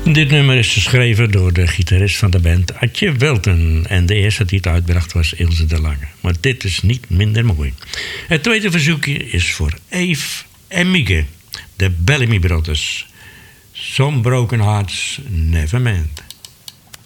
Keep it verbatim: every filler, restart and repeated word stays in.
Dit nummer is geschreven door de gitarist van de band, Atje Wilton. En de eerste die het uitbracht was Ilse de Lange. Maar dit is niet minder mooi. Het tweede verzoekje is voor Eve en Mieke, de Bellamy Brothers. Some Broken Hearts Never Mend.